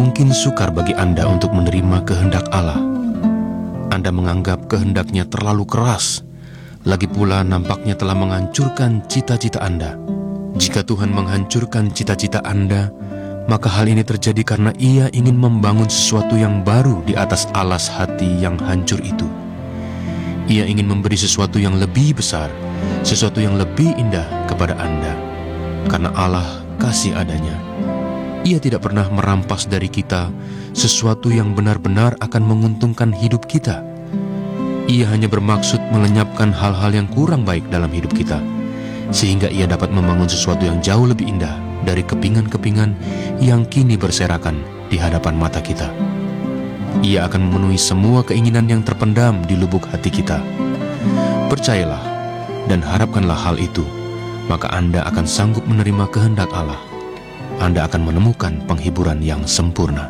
mungkin sukar bagi Anda untuk menerima kehendak Allah. Anda menganggap kehendaknya terlalu keras, lagi pula nampaknya telah menghancurkan cita-cita Anda. Jika Tuhan menghancurkan cita-cita Anda, maka hal ini terjadi karena Ia ingin membangun sesuatu yang baru di atas alas hati yang hancur itu. Ia ingin memberi sesuatu yang lebih besar, sesuatu yang lebih indah kepada Anda. Karena Allah kasih adanya, Ia tidak pernah merampas dari kita sesuatu yang benar-benar akan menguntungkan hidup kita. Ia hanya bermaksud melenyapkan hal-hal yang kurang baik dalam hidup kita, sehingga Ia dapat membangun sesuatu yang jauh lebih indah dari kepingan-kepingan yang kini berserakan di hadapan mata kita. Ia akan memenuhi semua keinginan yang terpendam di lubuk hati kita. Percayalah dan harapkanlah hal itu, maka Anda akan sanggup menerima kehendak Allah. Anda akan menemukan penghiburan yang sempurna.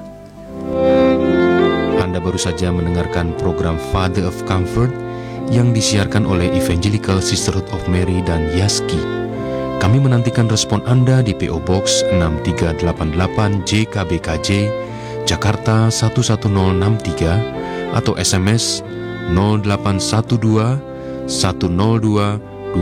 Anda baru saja mendengarkan program Father of Comfort yang disiarkan oleh Evangelical Sisterhood of Mary dan Yaski. Kami menantikan respon Anda di PO Box 6388 JKBKJ, Jakarta 11063 atau SMS 0812 102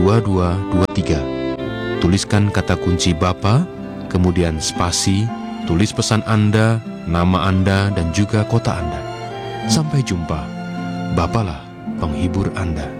2223. Tuliskan kata kunci Bapa, kemudian spasi, tulis pesan Anda, nama Anda, dan juga kota Anda. Sampai jumpa. Bapalah penghibur Anda.